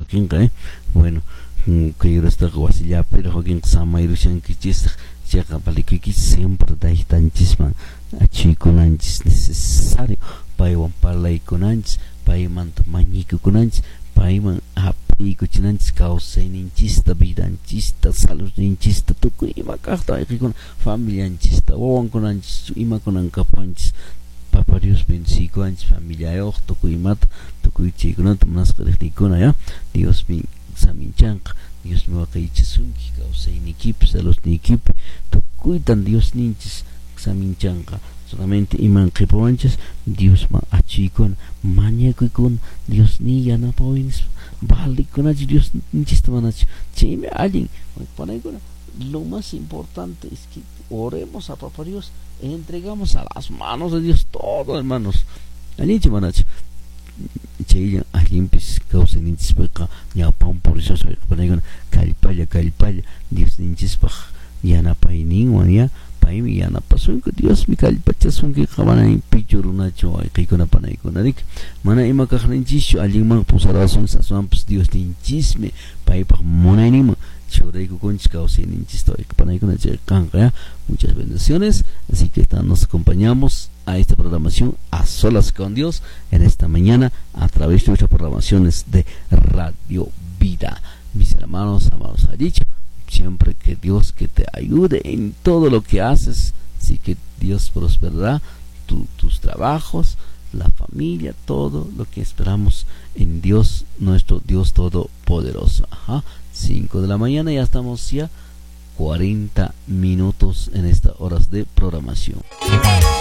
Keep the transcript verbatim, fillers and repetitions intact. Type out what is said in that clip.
Joaquín, ¿eh? Bueno, que yo está guasilla, pero Joaquín Sama y Lucian que chiste, llega para que siempre da tantísima a chico nanchis necesario, para iwan para y con anchis, para iman mañico con anchis, para iman a y cochinanchis causa ninchista, vida anchista, salud ninchista, tu ima carta y con familia anchista, o con anchis, ima con ancapanchis. Papa Dios bendiga anchis familia yo, tu imat, tu chico no tomas con ya, Dios me Saminchank, Dios me va a caer chisunki, causa en equipo, salos ni equipo, to cuidan Dios ninchis, Saminchanka, solamente iman que ponches, Dios ma achicon, mañeco con Dios ni ya no poins, vale con allí Dios ninchis manach, chime alguien, lo más importante es que oremos a Papá Dios e entregamos a las manos de Dios todo, hermanos, allí manach. Chaya alimpis causa ninchis paqa ya pam por eso soy panagon calipalla calipalla Dios ninchis pa ya na painin wan ya paim ya na pasun que Dios mi calipacha sun que khabana in pichuruna cho ay kay kuna panay kuna dik mana ima ka ninchis alin mang pusarason sa swamps Dios ninchis me pai pa monani ma choray ko conch causa ninchis to ay panay kuna che kanga. Muchas bendiciones, así que nos acompañamos a esta programación a solas con Dios en esta mañana a través de nuestras programaciones de Radio Vida. Mis hermanos, amados, ha dicho siempre que Dios que te ayude en todo lo que haces, así que Dios prosperará tu, tus trabajos, la familia, todo lo que esperamos en Dios, nuestro Dios Todopoderoso. Ajá, cinco de la mañana, ya estamos ya cuarenta minutos en estas horas de programación.